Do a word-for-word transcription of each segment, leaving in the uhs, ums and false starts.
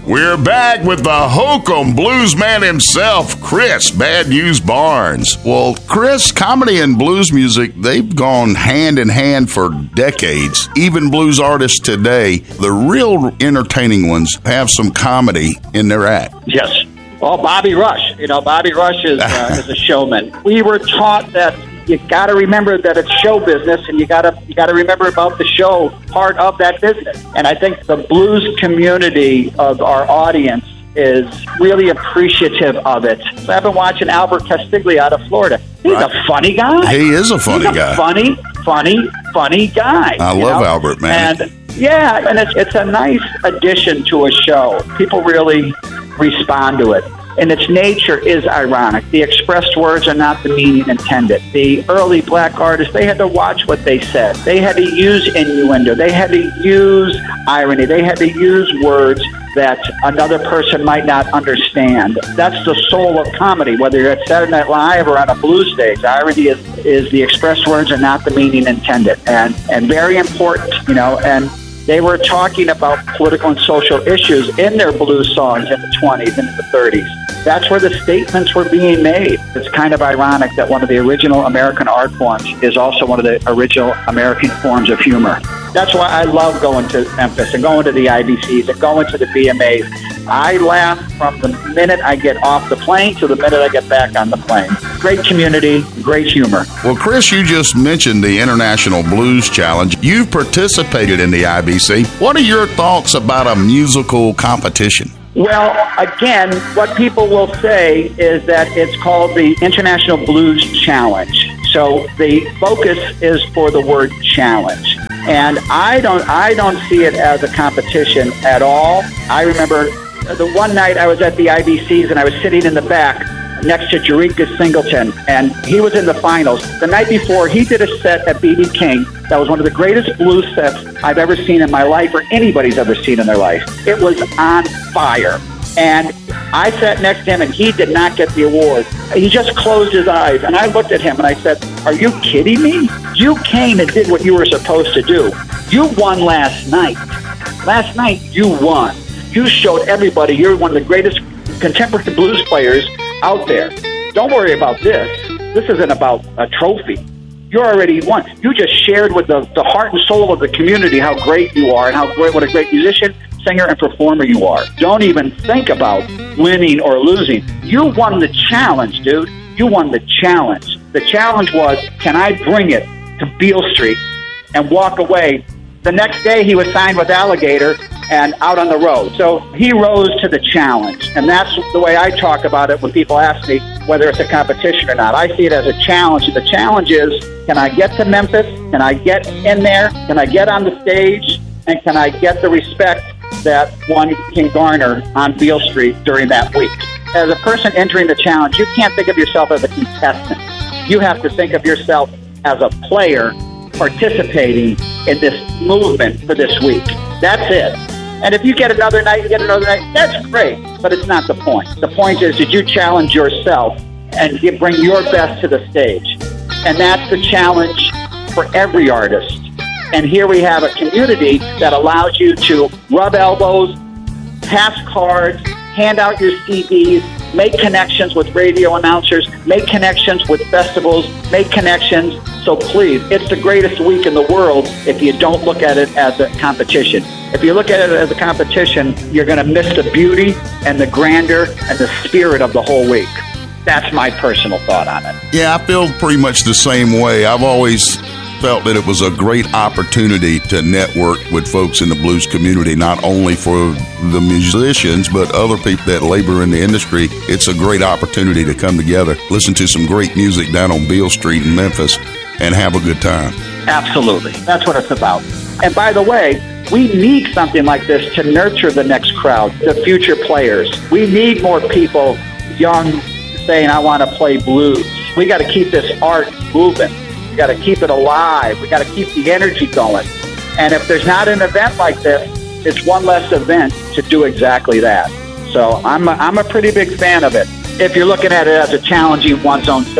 We're back with the hokum blues man himself, Chris Bad News Barnes. Well, Chris, comedy and blues music, they've gone hand in hand for decades. Even blues artists today, the real entertaining ones, have some comedy in their act. Yes. Well, Bobby Rush. You know, Bobby Rush is, uh, is a showman. We were taught that you got to remember that it's show business, and you got to you got to remember about the show part of that business. And I think the blues community of our audience is really appreciative of it. So I've been watching Albert Castiglia out of Florida. He's right. a funny guy. He is a funny He's a guy. Funny, funny, funny guy. I love know? Albert, man. And yeah, and it's it's a nice addition to a show. People really respond to it. And its nature is ironic. The expressed words are not the meaning intended. The early black artists, they had to watch what they said. They had to use innuendo. They had to use irony. They had to use words that another person might not understand. That's the soul of comedy, whether you're at Saturday Night Live or on a blues stage. Irony is, is the expressed words are not the meaning intended. And, and very important, you know, and they were talking about political and social issues in their blues songs in the twenties and in the thirties. That's where the statements were being made. It's kind of ironic that one of the original American art forms is also one of the original American forms of humor. That's why I love going to Memphis and going to the I B Cs and going to the B M As. I laugh from the minute I get off the plane to the minute I get back on the plane. Great community, great humor. Well, Chris, you just mentioned the International Blues Challenge. You've participated in the I B C. What are your thoughts about a musical competition? Well, again, what people will say is that it's called the International Blues Challenge. So the focus is for the word challenge. And I don't I don't see it as a competition at all. I remember the one night I was at the I B Cs and I was sitting in the back next to Jericka Singleton, and he was in the finals. The night before, he did a set at B B King that was one of the greatest blues sets I've ever seen in my life, or anybody's ever seen in their life. It was on fire. And I sat next to him, and he did not get the award. He just closed his eyes, and I looked at him, and I said, "Are you kidding me? You came and did what you were supposed to do. You won last night. Last night, you won. You showed everybody you're one of the greatest contemporary blues players out there. Don't worry about this. This isn't about a trophy. You already won. You just shared with the, the heart and soul of the community how great you are and how great, what a great musician, singer, and performer you are. Don't even think about winning or losing. You won the challenge, dude. You won the challenge. The challenge was, can I bring it to Beale Street and walk away? The next day, he was signed with Alligator and out on the road. So he rose to the challenge. And that's the way I talk about it when people ask me whether it's a competition or not. I see it as a challenge. The challenge is, can I get to Memphis? Can I get in there? Can I get on the stage? And can I get the respect that one can garner on Beale Street during that week? As a person entering the challenge, you can't think of yourself as a contestant. You have to think of yourself as a player participating in this movement for this week. That's it. And if you get another night, you get another night, that's great, but it's not the point. The point is, did you challenge yourself and you bring your best to the stage? And that's the challenge for every artist. And here we have a community that allows you to rub elbows, pass cards, hand out your C Ds, make connections with radio announcers, make connections with festivals, make connections. So please, it's the greatest week in the world if you don't look at it as a competition. If you look at it as a competition, you're going to miss the beauty and the grandeur and the spirit of the whole week. That's my personal thought on it. Yeah, I feel pretty much the same way. I've always felt that it was a great opportunity to network with folks in the blues community, not only for the musicians, but other people that labor in the industry. It's a great opportunity to come together, listen to some great music down on Beale Street in Memphis, and have a good time. Absolutely. That's what it's about. And by the way, we need something like this to nurture the next crowd, the future players. We need more people young saying, I want to play blues. We got to keep this art moving. We got to keep it alive. We got to keep the energy going. And if there's not an event like this, it's one less event to do exactly that. So I'm a, I'm a pretty big fan of it. If you're looking at it as a challenging one's own self,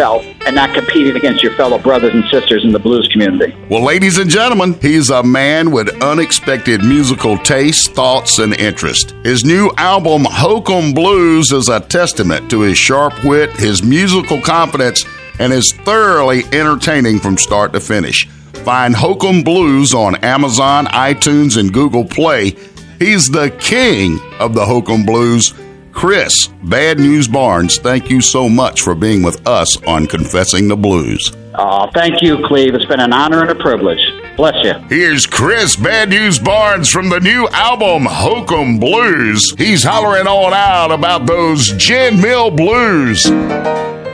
and not competing against your fellow brothers and sisters in the blues community. Well, ladies and gentlemen, he's a man with unexpected musical tastes, thoughts, and interest. His new album, Hokum Blues, is a testament to his sharp wit, his musical confidence, and is thoroughly entertaining from start to finish. Find Hokum Blues on Amazon, iTunes, and Google Play. He's the king of the Hokum Blues. Chris Bad News Barnes, thank you so much for being with us on Confessing the Blues. Oh, thank you, Cleve. It's been an honor and a privilege. Bless you. Here's Chris Bad News Barnes from the new album, Hokum Blues. He's hollering on out about those Gin Mill Blues.